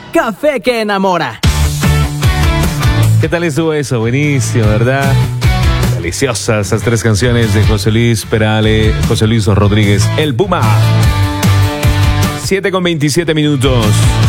café que enamora. ¿Qué tal estuvo eso? Buenísimo, ¿verdad? Deliciosas esas tres canciones de José Luis Perales, José Luis Rodríguez, El Puma. 7:27 minutos.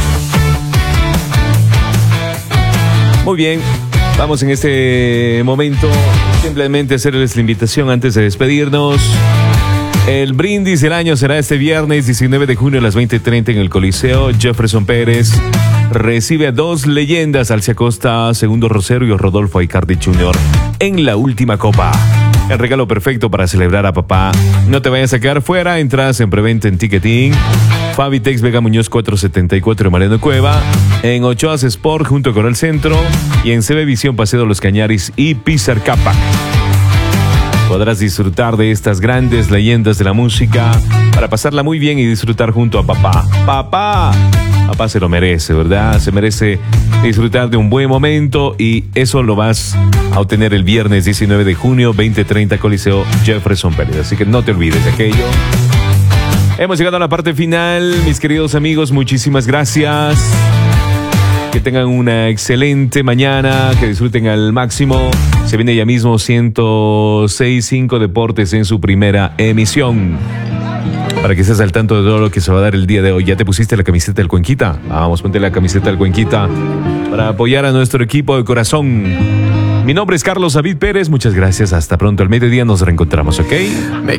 Muy bien, vamos en este momento simplemente hacerles la invitación antes de despedirnos. El brindis del año será este viernes 19 de junio a las 20:30 en el Coliseo. Jefferson Pérez recibe a dos leyendas, Alcia Costa, Segundo Rosero y Rodolfo Aicardi Jr. en la última copa. El regalo perfecto para celebrar a papá. No te vayas a quedar fuera, entras en preventa en Ticketing. Fabitex Vega Muñoz 474 Mariano Cueva, en Ochoas Sport junto con el Centro y en CB Visión Paseo de los Cañaris y Pizar Capac. Podrás disfrutar de estas grandes leyendas de la música para pasarla muy bien y disfrutar junto a papá. Papá se lo merece, ¿verdad? Se merece disfrutar de un buen momento y eso lo vas a obtener el viernes 19 de junio, 20:30 Coliseo Jefferson Pérez. Así que no te olvides de aquello. Hemos llegado a la parte final, mis queridos amigos, muchísimas gracias. Que tengan una excelente mañana, que disfruten al máximo. Se viene ya mismo 106.5 Deportes en su primera emisión. Para que estés al tanto de todo lo que se va a dar el día de hoy. ¿Ya te pusiste la camiseta del Cuenquita? Vamos, ponte la camiseta del Cuenquita para apoyar a nuestro equipo de corazón. Mi nombre es Carlos David Pérez, muchas gracias. Hasta pronto, al mediodía nos reencontramos, ¿ok?